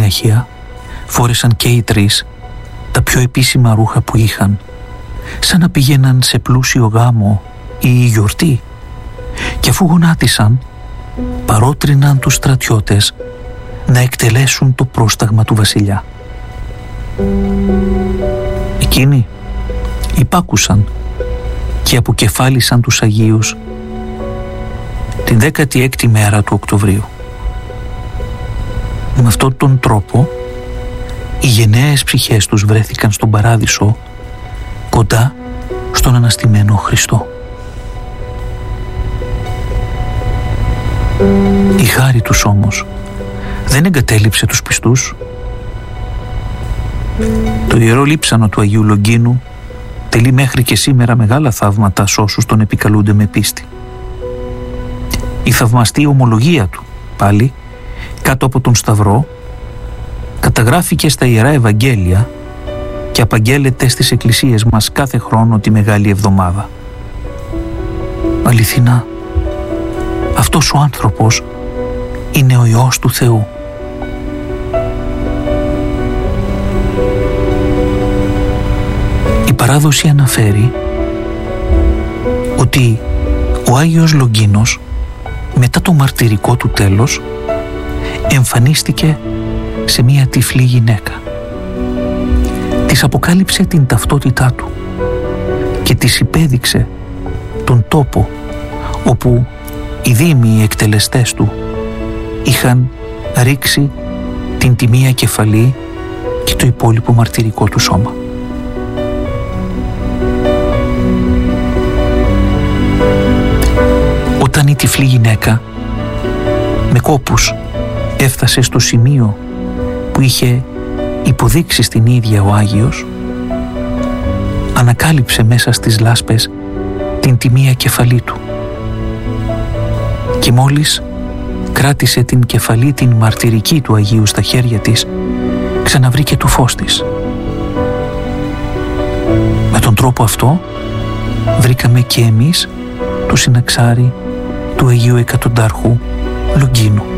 συνέχεια φόρεσαν και οι τρεις τα πιο επίσημα ρούχα που είχαν, σαν να πήγαιναν σε πλούσιο γάμο ή γιορτή, και αφού γονάτισαν παρότριναν τους στρατιώτες να εκτελέσουν το πρόσταγμα του βασιλιά. Εκείνοι υπάκουσαν και αποκεφάλισαν τους Αγίους την 16η μέρα του Οκτωβρίου. Με αυτόν τον τρόπο οι γενναίες ψυχές τους βρέθηκαν στον Παράδεισο, κοντά στον αναστημένο Χριστό. Η χάρη τους όμως δεν εγκατέλειψε τους πιστούς. Το ιερό λείψανο του Αγίου Λογγίνου τελεί μέχρι και σήμερα μεγάλα θαύματα σ' όσους τον επικαλούνται με πίστη. Η θαυμαστή ομολογία του, πάλι, κάτω από τον Σταυρό, καταγράφηκε στα Ιερά Ευαγγέλια και απαγγέλλεται στις εκκλησίες μας κάθε χρόνο τη Μεγάλη Εβδομάδα. Αληθινά, αυτός ο άνθρωπος είναι ο Υιός του Θεού. Η παράδοση αναφέρει ότι ο Άγιος Λογγίνος μετά το μαρτυρικό του τέλος εμφανίστηκε σε μία τυφλή γυναίκα. Της αποκάλυψε την ταυτότητά του και της υπέδειξε τον τόπο όπου οι δήμοι εκτελεστές του είχαν ρίξει την τιμία κεφαλή και το υπόλοιπο μαρτυρικό του σώμα. Όταν η τυφλή γυναίκα με κόπους έφτασε στο σημείο που είχε υποδείξει στην ίδια ο Άγιος, ανακάλυψε μέσα στις λάσπες την τιμία κεφαλή του και μόλις κράτησε την κεφαλή την μαρτυρική του Αγίου στα χέρια της, ξαναβρήκε το φως της. Με τον τρόπο αυτό βρήκαμε και εμείς το συναξάρι του Αγίου Εκατοντάρχου Λογγίνου.